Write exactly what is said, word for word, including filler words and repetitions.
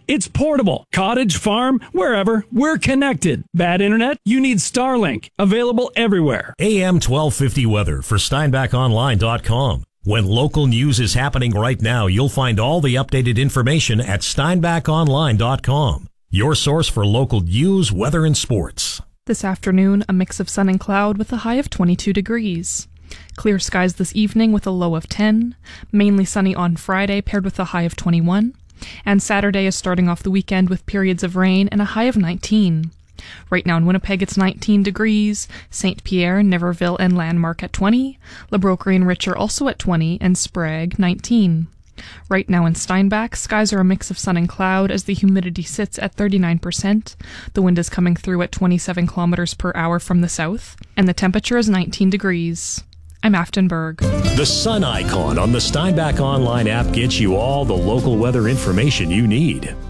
It's portable. Cottage, farm, wherever, we're connected. Bad internet? You need Starlink. Available everywhere. A M twelve fifty weather for Steinbach Online dot com. When local news is happening right now, you'll find all the updated information at Steinbach Online dot com. Your source for local news, weather, and sports. This afternoon, a mix of sun and cloud with a high of twenty-two degrees. Clear skies this evening with a low of ten. Mainly sunny on Friday, paired with a high of twenty-one. And Saturday is starting off the weekend with periods of rain and a high of nineteen. Right now in Winnipeg, it's nineteen degrees. Saint Pierre, Niverville, and Landmark at twenty. La Broquerie and Richer also at twenty, and Sprague, nineteen. Right now in Steinbach, skies are a mix of sun and cloud as the humidity sits at thirty-nine percent. The wind is coming through at twenty-seven kilometers per hour from the south, and the temperature is nineteen degrees. I'm Aftonberg. The sun icon on the Steinbach Online app gets you all the local weather information you need.